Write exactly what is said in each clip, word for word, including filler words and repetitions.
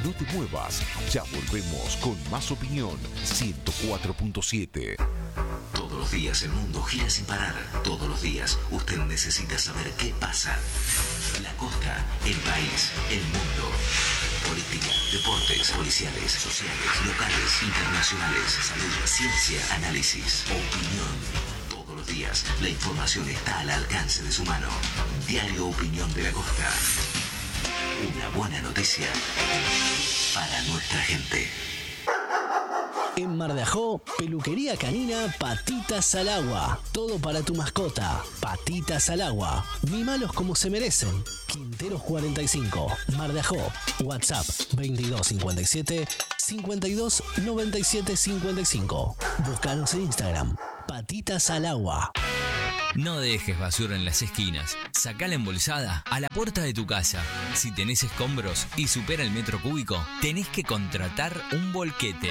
no te muevas. Ya volvemos con más opinión. ciento cuatro punto siete. Todos los días el mundo gira sin parar. Todos los días usted necesita saber qué pasa. La costa, el país, el mundo. Política, deportes, policiales, sociales, locales, internacionales, salud, ciencia, análisis, opinión. Todos los días la información está al alcance de su mano. Diario Opinión de la Costa. Una buena noticia para nuestra gente. En Mar de Ajó, peluquería canina Patitas al Agua. Todo para tu mascota. Patitas al Agua. Mímalos como se merecen. Quinteros cuarenta y cinco, Mar de Ajó. WhatsApp veintidós cincuenta y siete, cincuenta y dos noventa y siete cincuenta y cinco. Búscanos en Instagram. Patitas al Agua. No dejes basura en las esquinas. Sacá la embolsada a la puerta de tu casa. Si tenés escombros y supera el metro cúbico, tenés que contratar un volquete.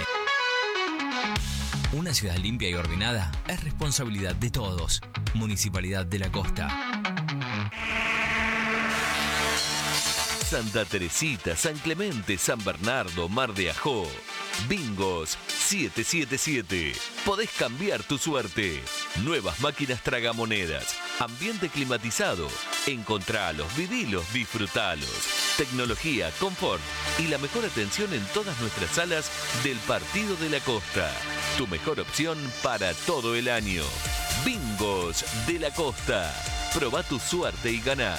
Una ciudad limpia y ordenada es responsabilidad de todos. Municipalidad de la Costa. Santa Teresita, San Clemente, San Bernardo, Mar de Ajó. Bingos siete siete siete. Podés cambiar tu suerte. Nuevas máquinas tragamonedas. Ambiente climatizado. Encontralos, vivilos, disfrutalos. Tecnología, confort y la mejor atención en todas nuestras salas del Partido de la Costa. Tu mejor opción para todo el año. Bingos de la Costa. Probá tu suerte y ganá.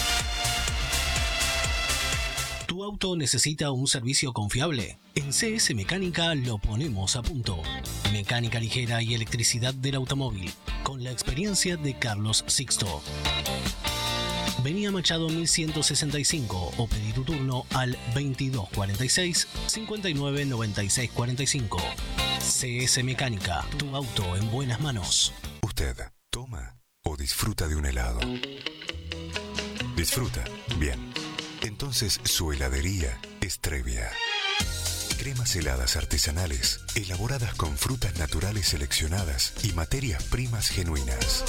¿Tu auto necesita un servicio confiable? En C S Mecánica lo ponemos a punto. Mecánica ligera y electricidad del automóvil, con la experiencia de Carlos Sixto. Vení a Machado mil ciento sesenta y cinco o pedí tu turno al veintidós cuarenta y seis, cincuenta y nueve noventa y seis cuarenta y cinco. C S Mecánica, tu auto en buenas manos. ¿Usted toma o disfruta de un helado? Disfruta, bien. Entonces su heladería es Trevia. Cremas heladas artesanales, elaboradas con frutas naturales seleccionadas y materias primas genuinas.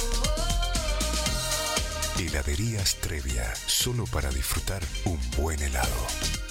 Heladerías Trevia, solo para disfrutar un buen helado.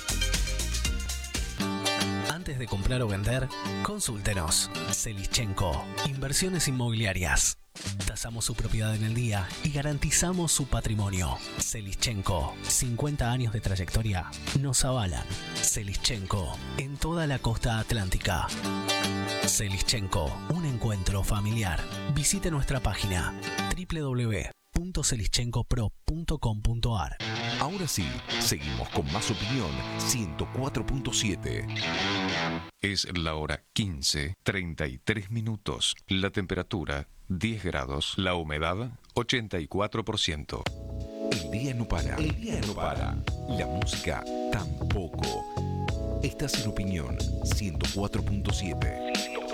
Antes de comprar o vender, consúltenos. Selischenko, Inversiones Inmobiliarias. Tasamos su propiedad en el día y garantizamos su patrimonio. Selischenko, cincuenta años de trayectoria nos avalan. Selischenko, en toda la costa atlántica. Selischenko, un encuentro familiar. Visite nuestra página doble u doble u doble u punto selischenko pro punto com punto a r. Ahora sí, seguimos con más opinión. ciento cuatro punto siete. Es la hora quince, treinta y tres minutos. La temperatura diez grados. La humedad ochenta y cuatro por ciento. El día no para. El día no para. La música tampoco. Estás en opinión ciento cuatro punto siete.